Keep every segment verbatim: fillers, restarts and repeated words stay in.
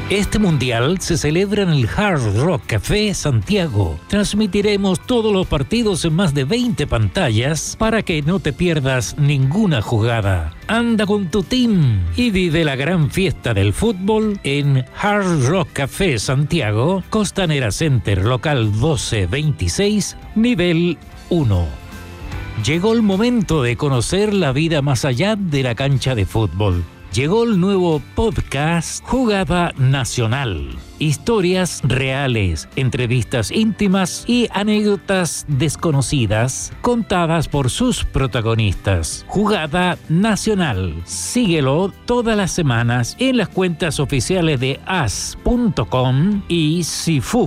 Este mundial se celebra en el Hard Rock Café Santiago. Transmitiremos todos los partidos en más de veinte pantallas para que no te pierdas ninguna jugada. Anda con tu team y vive la gran fiesta del fútbol en Hard Rock Café Santiago, Costanera Center, local doce veintiséis, nivel uno. Llegó el momento de conocer la vida más allá de la cancha de fútbol. Llegó el nuevo podcast Jugada Nacional. Historias reales, entrevistas íntimas y anécdotas desconocidas contadas por sus protagonistas. Jugada Nacional. Síguelo todas las semanas en las cuentas oficiales de as punto com y Sifu.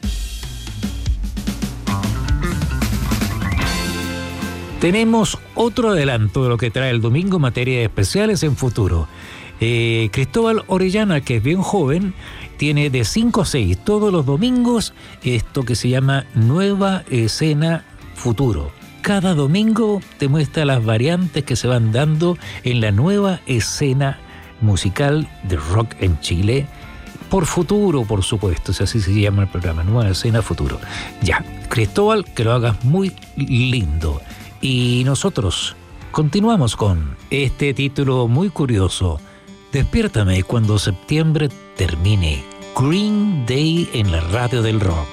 Tenemos otro adelanto de lo que trae el domingo en materia de especiales en futuro. Eh, Cristóbal Orellana, que es bien joven, tiene de cinco a seis todos los domingos esto que se llama Nueva Escena Futuro. Cada domingo te muestra las variantes que se van dando en la nueva escena musical de rock en Chile. Por futuro, por supuesto, si así se llama el programa, Nueva Escena Futuro. Ya, Cristóbal, que lo hagas muy lindo. Y nosotros continuamos con este título muy curioso. Despiértame cuando septiembre termine. Green Day en la radio del rock.